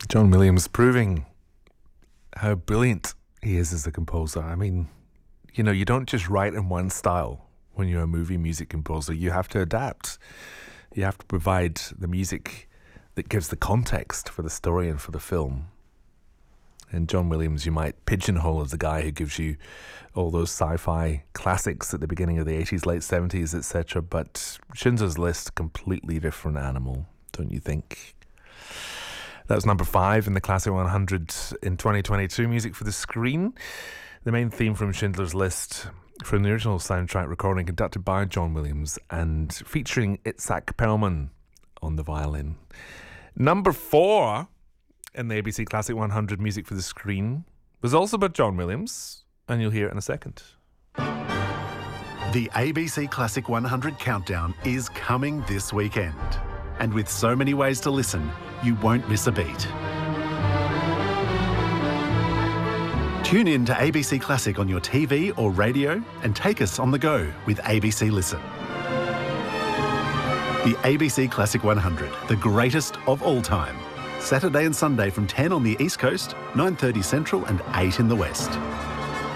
John Williams proving how brilliant he is as a composer. I mean, you don't just write in one style when you're a movie music composer. You have to adapt. You have to provide the music that gives the context for the story and for the film. And John Williams, you might pigeonhole as the guy who gives you all those sci-fi classics at the beginning of the 80s, late 70s, etc. But Schindler's List, completely different animal, don't you think? That was number 5 in the Classic 100 in 2022. Music for the Screen. The main theme from Schindler's List from the original soundtrack recording conducted by John Williams and featuring Itzhak Perlman on the violin. Number 4 in the ABC Classic 100 Music for the Screen was also by John Williams, and you'll hear it in a second. The ABC Classic 100 Countdown is coming this weekend. And with so many ways to listen, you won't miss a beat. Tune in to ABC Classic on your TV or radio and take us on the go with ABC Listen. The ABC Classic 100, the greatest of all time. Saturday and Sunday from 10 on the East Coast, 9:30 Central and 8 in the West.